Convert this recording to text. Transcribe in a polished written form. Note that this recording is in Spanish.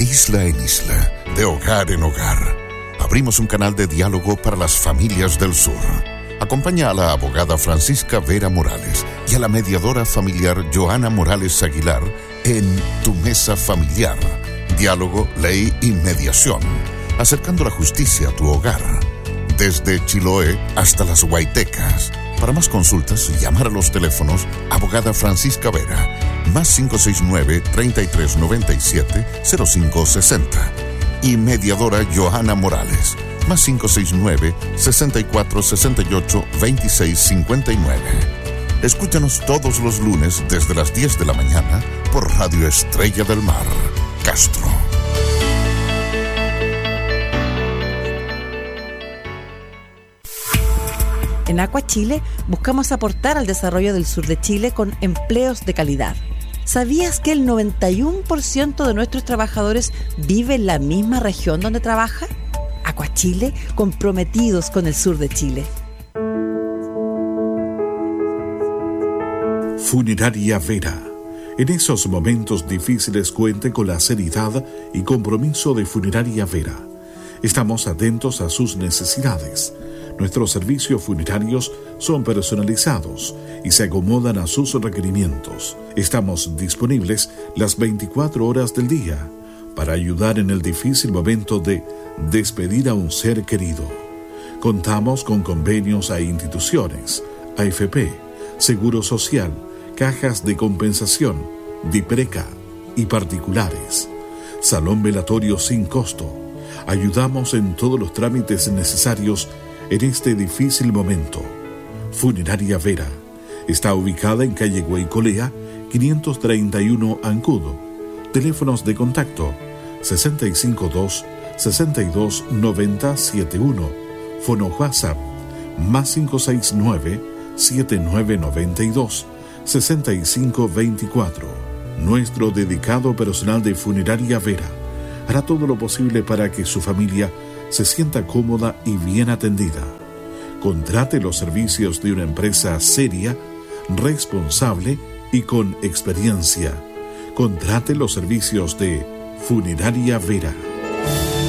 isla en isla, de hogar en hogar, abrimos un canal de diálogo para las familias del sur. Acompaña a la abogada Francisca Vera Morales y a la mediadora familiar Joana Morales Aguilar en Tu Mesa Familiar. Diálogo, ley y mediación, acercando la justicia a tu hogar. Desde Chiloé hasta las Huaytecas. Para más consultas, llamar a los teléfonos abogada Francisca Vera, más 569-3397-0560. Y mediadora Joana Morales, más 569-6468-2659. Escúchanos todos los lunes desde las 10 de la mañana por Radio Estrella del Mar, Castro. En Aqua Chile buscamos aportar al desarrollo del sur de Chile con empleos de calidad. ¿Sabías que el 91% de nuestros trabajadores vive en la misma región donde trabaja? Aqua Chile, comprometidos con el sur de Chile. Funeraria Vera. En esos momentos difíciles cuente con la seriedad y compromiso de Funeraria Vera. Estamos atentos a sus necesidades. Nuestros servicios funerarios son personalizados y se acomodan a sus requerimientos. Estamos disponibles las 24 horas del día para ayudar en el difícil momento de despedir a un ser querido. Contamos con convenios a instituciones, AFP, Seguro Social, cajas de compensación, DIPRECA y particulares. Salón velatorio sin costo. Ayudamos en todos los trámites necesarios en este difícil momento. Funeraria Vera está ubicada en calle Guaycolea, 531 Ancudo. Teléfonos de contacto 652-629071. Fono WhatsApp más 569-7992-6524. Nuestro dedicado personal de Funeraria Vera hará todo lo posible para que su familia se sienta cómoda y bien atendida. Contrate los servicios de una empresa seria, responsable y con experiencia. Contrate los servicios de Funeraria Vera.